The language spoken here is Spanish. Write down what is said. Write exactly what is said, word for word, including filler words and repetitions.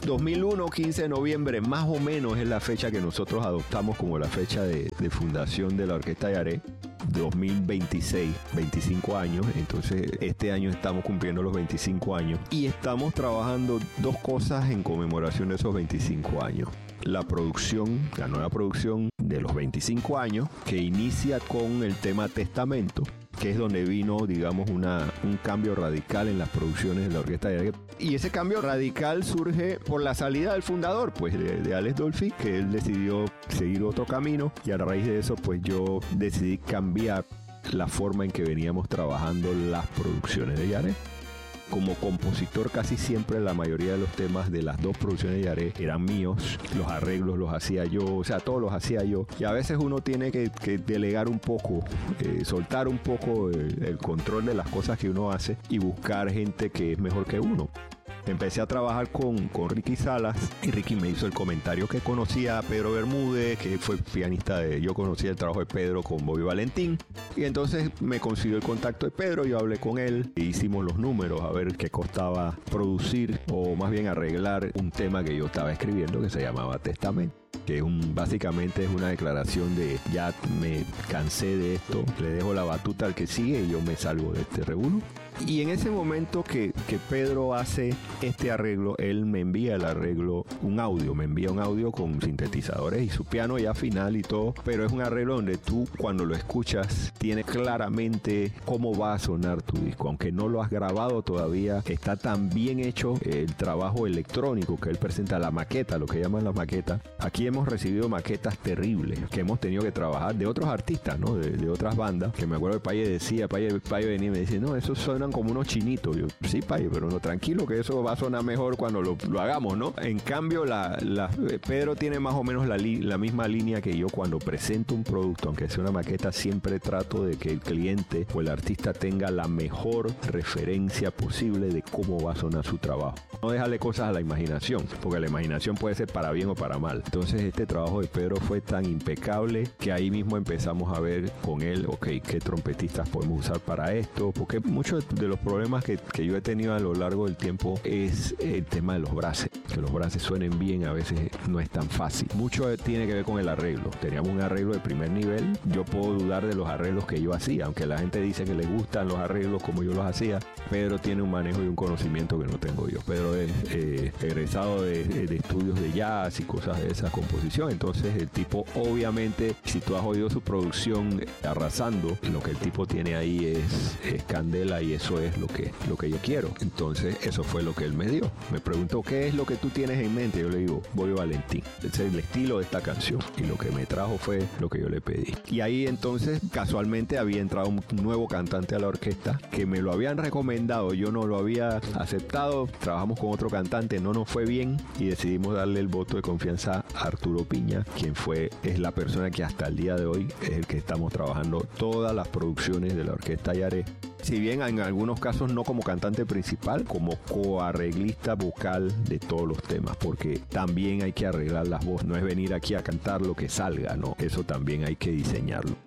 dos mil uno, quince de noviembre, más o menos es la fecha que nosotros adoptamos como la fecha de, de fundación de la Orquesta Yaré. dos mil veintiséis, veinticinco años, entonces este año estamos cumpliendo los veinticinco años y estamos trabajando dos cosas en conmemoración de esos veinticinco años. La producción, la nueva producción de los veinticinco años, que inicia con el tema Testamento, que es donde vino, digamos, una, un cambio radical en las producciones de la Orquesta Yaré. Y ese cambio radical surge por la salida del fundador, pues, de, de Alex Dolphy, que él decidió seguir otro camino, y a raíz de eso, pues, yo decidí cambiar la forma en que veníamos trabajando las producciones de Yaré. Como compositor, casi siempre la mayoría de los temas de las dos producciones de Yaré eran míos. Los arreglos los hacía yo, o sea, todos los hacía yo. Y a veces uno tiene que, que delegar un poco, eh, soltar un poco el, el control de las cosas que uno hace y buscar gente que es mejor que uno. Empecé a trabajar con, con Ricky Salas y Ricky me hizo el comentario que conocía a Pedro Bermúdez, que fue pianista de... Yo conocía el trabajo de Pedro con Bobby Valentín y entonces me consiguió el contacto de Pedro, yo hablé con él e hicimos los números a ver qué costaba producir o más bien arreglar un tema que yo estaba escribiendo que se llamaba Testamento, que un, básicamente es una declaración de ya me cansé de esto, le dejo la batuta al que sigue y yo me salgo de este revuelo. Y en ese momento que, que Pedro hace este arreglo, él me envía el arreglo, un audio, me envía un audio con sintetizadores y su piano ya final y todo, pero es un arreglo donde tú cuando lo escuchas tienes claramente cómo va a sonar tu disco, aunque no lo has grabado todavía, está tan bien hecho el trabajo electrónico que él presenta, la maqueta, lo que llaman la maqueta. Aquí hemos recibido maquetas terribles que hemos tenido que trabajar de otros artistas, ¿no? De, de otras bandas, que me acuerdo que Paye decía, Paye, Paye venía y me dice, no, eso suena como unos chinitos. Yo, sí, Paye, pero no, tranquilo, que eso va a sonar mejor cuando lo, lo hagamos, ¿no? En cambio, la, la, Pedro tiene más o menos la, li, la misma línea que yo cuando presento un producto, aunque sea una maqueta, siempre trato de que el cliente o el artista tenga la mejor referencia posible de cómo va a sonar su trabajo. No dejarle cosas a la imaginación, porque la imaginación puede ser para bien o para mal. Entonces, este trabajo de Pedro fue tan impecable que ahí mismo empezamos a ver con él, ok, qué trompetistas podemos usar para esto, porque muchos de los problemas que, que yo he tenido a lo largo del tiempo es el tema de los braces, que los braces suenen bien a veces no es tan fácil. Mucho tiene que ver con el arreglo. Teníamos un arreglo de primer nivel, yo puedo dudar de los arreglos que yo hacía, aunque la gente dice que le gustan los arreglos como yo los hacía. Pedro tiene un manejo y un conocimiento que no tengo yo. Pedro es eh, egresado de, de estudios de jazz y cosas de esa composición, entonces el tipo obviamente, si tú has oído su producción arrasando, lo que el tipo tiene ahí es, es candela y eso es lo que, lo que yo quiero. Entonces eso fue lo que él me dio. Me preguntó, ¿qué es lo que tú tienes en mente? Yo le digo, Bobby Valentín. Ese es el estilo de esta canción y lo que me trajo fue lo que yo le pedí. Y ahí entonces casualmente había entrado un nuevo cantante a la orquesta que me lo habían recomendado, yo no lo había aceptado, trabajamos con otro cantante, no nos fue bien y decidimos darle el voto de confianza a Arturo Piña, quien fue, es la persona que hasta el día de hoy es el que estamos trabajando todas las producciones de la Orquesta Yaré. Si bien en algunos casos no como cantante principal, como coarreglista vocal de todos los temas, porque también hay que arreglar las voces, no es venir aquí a cantar lo que salga, no, eso también hay que diseñarlo.